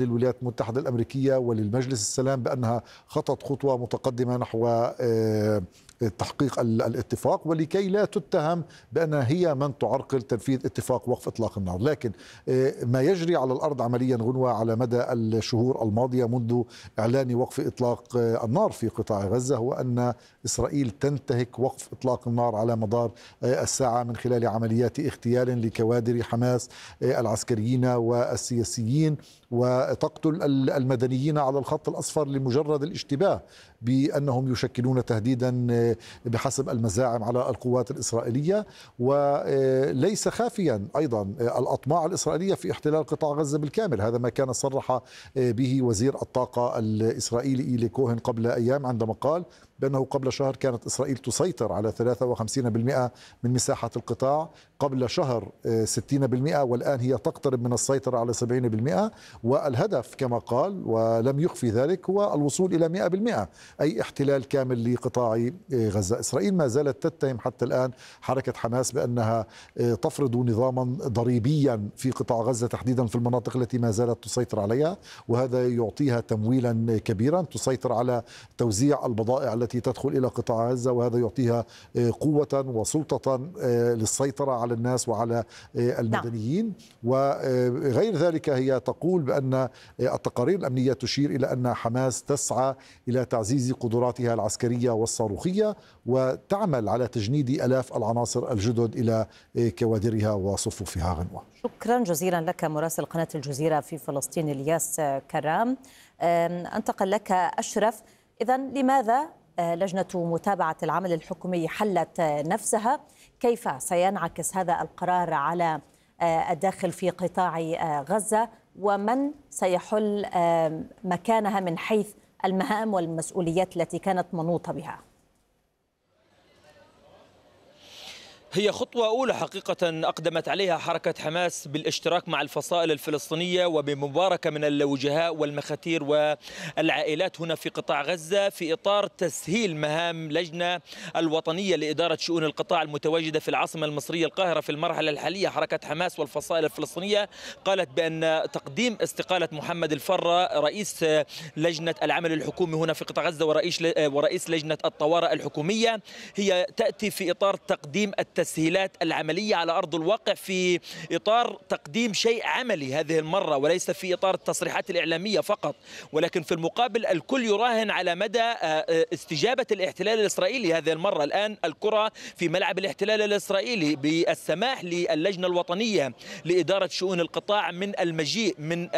للولايات المتحدة الأمريكية وللمجلس السلام بأنها خطت خطوة متقدمة نحو تحقيق الاتفاق، ولكي لا تتهم بأنها هي من تعرقل تنفيذ اتفاق وقف إطلاق النار. لكن ما يجري على الأرض عمليا غنوة على مدى الشهور الماضية منذ إعلان وقف إطلاق النار في قطاع غزة هو أن إسرائيل تنتهك وقف إطلاق النار على مدار الساعة من خلال عمليات اغتيال لكوادر حماس العسكريين والسياسيين، وتقتل المدنيين على الخط الأصفر لمجرد الاشتباه بأنهم يشكلون تهديدا بحسب المزاعم على القوات الإسرائيلية. وليس خافيا أيضا الأطماع الإسرائيلية في احتلال قطاع غزة بالكامل. هذا ما كان صرح به وزير الطاقة الإسرائيلي إيلي كوهن قبل أيام عندما قال بأنه قبل شهر كانت إسرائيل تسيطر على 53% من مساحة القطاع، قبل شهر 60%، والآن هي تقترب من السيطرة على 70%، والهدف كما قال ولم يخفي ذلك هو الوصول إلى 100%، أي احتلال كامل لقطاع غزة. إسرائيل ما زالت تتهم حتى الآن حركة حماس بأنها تفرض نظاما ضريبيا في قطاع غزة تحديدا في المناطق التي ما زالت تسيطر عليها، وهذا يعطيها تمويلا كبيرا، تسيطر على توزيع البضائع التي تدخل إلى قطاع غزة، وهذا يعطيها قوة وسلطة للسيطرة على الناس وعلى المدنيين. وغير ذلك هي تقول بأن التقارير الأمنية تشير إلى أن حماس تسعى إلى تعزيز قدراتها العسكرية والصاروخية، وتعمل على تجنيد آلاف العناصر الجدد إلى كوادرها وصفوفها. غنوة، شكرا جزيلا لك مراسل قناة الجزيرة في فلسطين الياس كرام. أنتقل لك أشرف. إذن لماذا لجنة متابعة العمل الحكومي حلت نفسها؟ كيف سينعكس هذا القرار على الداخل في قطاع غزة؟ ومن سيحل مكانها من حيث المهام والمسؤوليات التي كانت منوطة بها؟ هي خطوة أولى حقيقة أقدمت عليها حركة حماس بالاشتراك مع الفصائل الفلسطينية وبمباركة من الوجهاء والمخاتير والعائلات هنا في قطاع غزة في إطار تسهيل مهام لجنة الوطنية لإدارة شؤون القطاع المتواجدة في العاصمة المصرية القاهرة. في المرحلة الحالية حركة حماس والفصائل الفلسطينية قالت بأن تقديم استقالة محمد الفرة رئيس لجنة العمل الحكومي هنا في قطاع غزة ورئيس لجنة الطوارئ الحكومية هي تأتي في إطار تقديم التسهيلات العملية على أرض الواقع، في إطار تقديم شيء عملي هذه المرة، وليس في إطار التصريحات الإعلامية فقط. ولكن في المقابل الكل يراهن على مدى استجابة الاحتلال الإسرائيلي هذه المرة. الآن الكرة في ملعب الاحتلال الإسرائيلي بالسماح للجنة الوطنية لإدارة شؤون القطاع من المجيء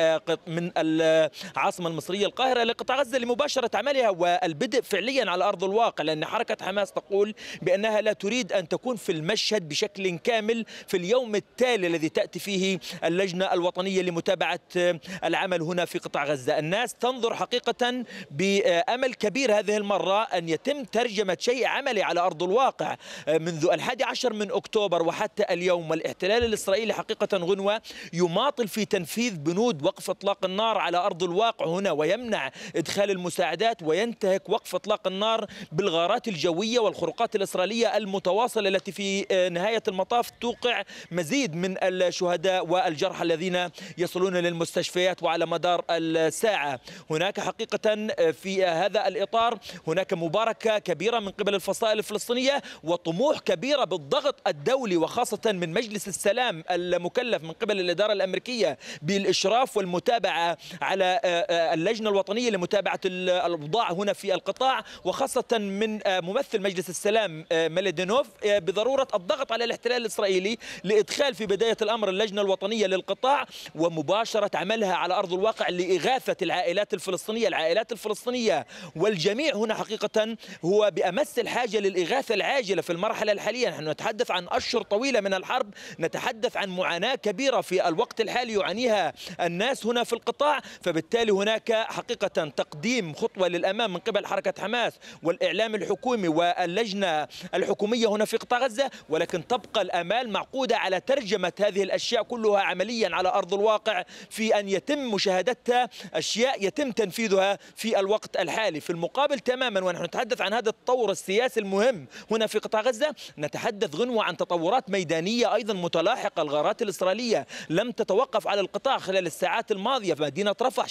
من العاصمة المصرية القاهرة لقطاع غزة لمباشرة عملها والبدء فعليا على أرض الواقع، لأن حركة حماس تقول بأنها لا تريد أن تكون في المشهد بشكل كامل في اليوم التالي الذي تأتي فيه اللجنة الوطنية لمتابعة العمل هنا في قطاع غزة. الناس تنظر حقيقة بأمل كبير هذه المرة أن يتم ترجمة شيء عملي على أرض الواقع. منذ 11 من أكتوبر وحتى اليوم والاحتلال الإسرائيلي حقيقة غنوة يماطل في تنفيذ بنود وقف إطلاق النار على أرض الواقع هنا، ويمنع إدخال المساعدات، وينتهك وقف إطلاق النار بالغارات الجوية والخروقات الإسرائيلية المتواصلة التي في نهاية المطاف توقع مزيد من الشهداء والجرحى الذين يصلون للمستشفيات وعلى مدار الساعة. هناك حقيقة في هذا الإطار هناك مباركة كبيرة من قبل الفصائل الفلسطينية وطموح كبيرة بالضغط الدولي، وخاصة من مجلس السلام المكلف من قبل الإدارة الأمريكية بالإشراف والمتابعة على اللجنة الوطنية لمتابعة الأوضاع هنا في القطاع، وخاصة من ممثل مجلس السلام ميليدينوف بضرورة الضغط على الاحتلال الإسرائيلي لإدخال في بداية الأمر اللجنة الوطنية للقطاع ومباشرة عملها على أرض الواقع لإغاثة العائلات الفلسطينية والجميع هنا حقيقة هو بأمس الحاجة للإغاثة العاجلة في المرحلة الحالية. نحن نتحدث عن أشهر طويلة من الحرب، نتحدث عن معاناة كبيرة في الوقت الحالي يعانيها الناس هنا في القطاع، فبالتالي هناك حقيقة تقديم خطوة للأمام من قبل حركة حماس والإعلام الحكومي واللجنة الحكومية هنا في قطاع غزة، ولكن تبقى الآمال معقودة على ترجمة هذه الأشياء كلها عمليا على أرض الواقع، في أن يتم مشاهدتها أشياء يتم تنفيذها في الوقت الحالي. في المقابل تماما ونحن نتحدث عن هذا التطور السياسي المهم هنا في قطاع غزة، نتحدث غنوة عن تطورات ميدانية أيضا متلاحقة. الغارات الإسرائيلية لم تتوقف على القطاع خلال الساعات الماضية، في مدينة رفح